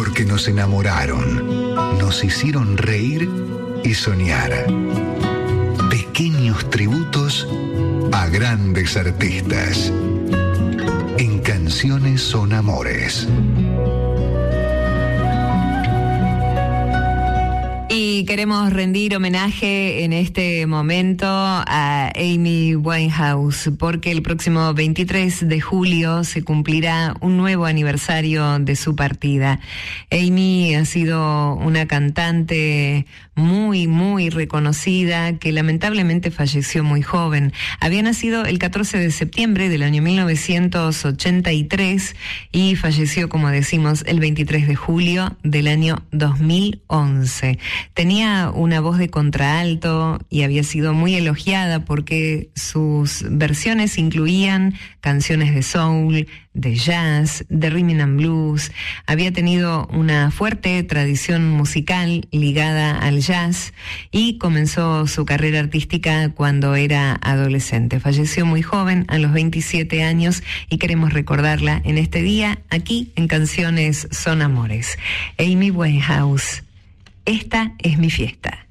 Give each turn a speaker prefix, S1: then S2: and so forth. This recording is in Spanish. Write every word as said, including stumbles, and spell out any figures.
S1: porque nos enamoraron, nos hicieron reír y soñar. Pequeños tributos a grandes artistas. En Canciones son Amores.
S2: Y queremos rendir homenaje en este momento a Amy Winehouse, porque el próximo veintitrés de julio se cumplirá un nuevo aniversario de su partida. Amy ha sido una cantante muy, muy reconocida que lamentablemente falleció muy joven. Había nacido el catorce de septiembre del año mil novecientos ochenta y tres y falleció, como decimos, el veintitrés de julio del año dos mil once. Tenía una voz de contralto y había sido muy elogiada porque sus versiones incluían canciones de soul, de jazz, de rhythm and blues. Había tenido una fuerte tradición musical ligada al jazz y comenzó su carrera artística cuando era adolescente. Falleció muy joven, a los veintisiete años, y queremos recordarla en este día, aquí en Canciones son Amores. Amy Winehouse, esta es mi fiesta.